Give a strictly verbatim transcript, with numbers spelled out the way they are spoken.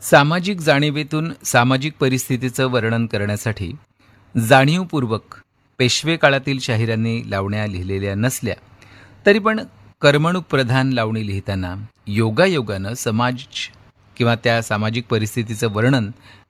सामाजिक जाणीवेतून सामाजिक परिस्थितीचं वर्णन करण्यासाठी जाणीवपूर्वक पेशवे काळातील शाहिरांनी लावण्या लिहिलेल्या नसल्या तरी पण कर्मणूक प्रधान लावणी लिहिताना योगायोगानं समाज किंवा त्या सामाजिक परिस्थितीचं वर्णन